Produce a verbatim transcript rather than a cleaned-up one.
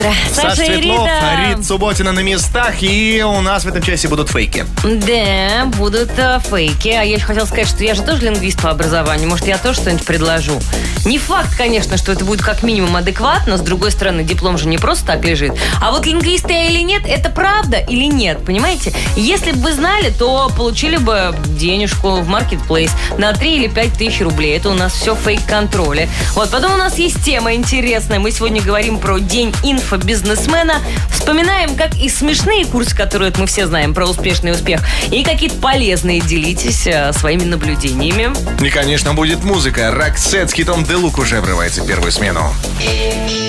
Саша, Саша и Светлов, Рита. Рит Субботина на местах. И у нас в этом часе будут фейки. Да, будут э, фейки. А я еще хотела сказать, что я же тоже лингвист по образованию. Может, я тоже что-нибудь предложу. Не факт, конечно, что это будет как минимум адекватно. С другой стороны, диплом же не просто так лежит. А вот лингвист я или нет, это правда или нет, понимаете? Если бы вы знали, то получили бы денежку в Marketplace на три или пять тысяч рублей. Это у нас все в фейк-контроле. Вот, потом у нас есть тема интересная. Мы сегодня говорим про День инфобизнесмена. Вспоминаем, как и смешные курсы, которые мы все знаем про успешный успех, и какие-то полезные. Делитесь а, своими наблюдениями. И, конечно, будет музыка. Роксет с хитом «The Look» уже врывается в первую смену.